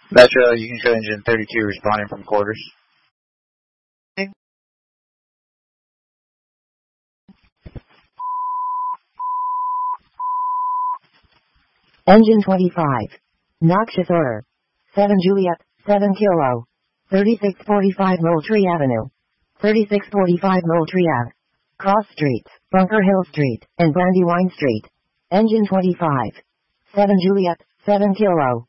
Metro, you can show engine 32 responding from quarters. Engine 25. Noxious order. 7 Juliet, 7 Kilo. 3645 Moultrie Avenue. 3645 Moultrie Ave. Cross Streets, Bunker Hill Street, and Brandywine Street. Engine 25. 7 Juliet, 7 Kilo.